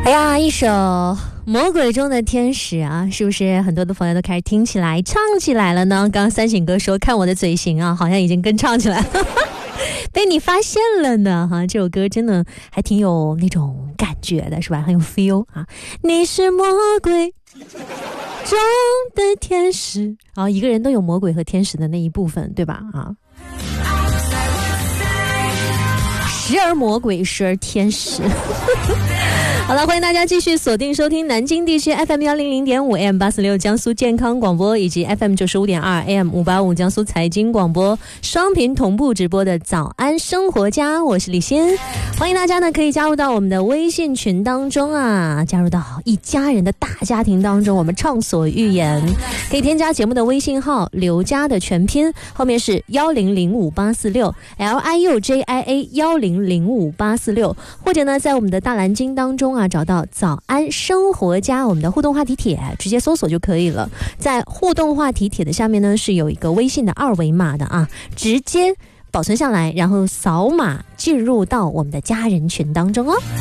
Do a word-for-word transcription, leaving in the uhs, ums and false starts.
哎呀，一首《魔鬼中的天使》啊，是不是很多的朋友都开始听起来、唱起来了呢？刚刚三省哥说，看我的嘴型啊，好像已经跟唱起来了，被你发现了呢哈！这首歌真的还挺有那种感觉的，是吧？很有 feel 啊！你是魔鬼中的天使啊，一个人都有魔鬼和天使的那一部分，对吧？啊。时而魔鬼，时而天使。好了，欢迎大家继续锁定收听南京地区 F M 一零零点五 A M 八四六江苏健康广播，以及 F M 九十五点二 A M 五八五江苏财经广播双频同步直播的早安生活家，我是李欣。欢迎大家呢可以加入到我们的微信群当中啊，加入到一家人的大家庭当中，我们畅所欲言。可以添加节目的微信号刘佳的全拼，后面是一零零五八四六 L I U J I A 一零零五八四六，或者呢在我们的大蓝鲸当中啊找到早安生活家我们的互动话题帖，直接搜索就可以了。在互动话题帖的下面呢是有一个微信的二维码的啊，直接保存下来，然后扫码进入到我们的家人群当中哦。